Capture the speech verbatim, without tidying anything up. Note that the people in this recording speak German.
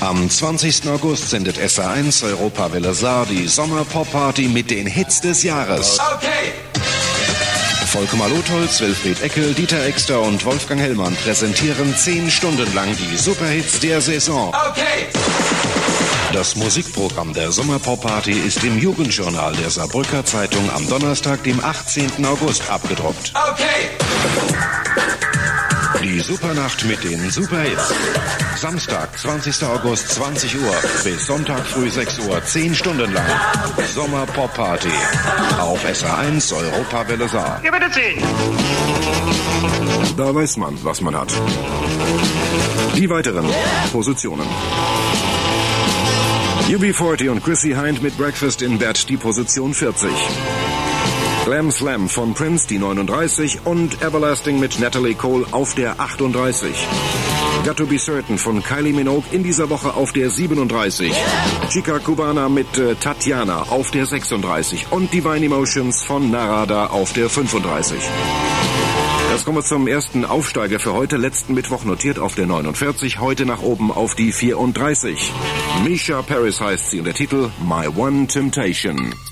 Am zwanzigsten August sendet S R eins Europawelle Saar die Sommer-Pop-Party mit den Hits des Jahres. Okay. Volker Malotholz, Wilfried Eckel, Dieter Exter und Wolfgang Hellmann präsentieren zehn Stunden lang die Superhits der Saison. Okay. Das Musikprogramm der Sommer-Pop-Party ist im Jugendjournal der Saarbrücker Zeitung am Donnerstag, dem achtzehnten August, abgedruckt. Okay. Die Supernacht mit den Superhits. Samstag, zwanzigsten August, zwanzig Uhr bis Sonntag früh sechs Uhr, zehn Stunden lang. Sommer-Pop-Party. Auf S R eins Europawelle Saar. Ja, bitte zehn. Da weiß man, was man hat. Die weiteren Positionen. U B vierzig und Chrissy Hind mit Breakfast in Bed, die Position vierzig. Glam Slam von Prince, die neununddreißig, und Everlasting mit Natalie Cole auf der achtunddreißig. Got to Be Certain von Kylie Minogue in dieser Woche auf der siebenunddreißig. Chica Cubana mit äh, Tatjana auf der sechsunddreißig und Divine Emotions von Narada auf der fünfunddreißig. Jetzt kommen wir zum ersten Aufsteiger für heute, letzten Mittwoch notiert auf der neunundvierzig, heute nach oben auf die vierunddreißig. Misha Paris heißt sie und der Titel My One Temptation.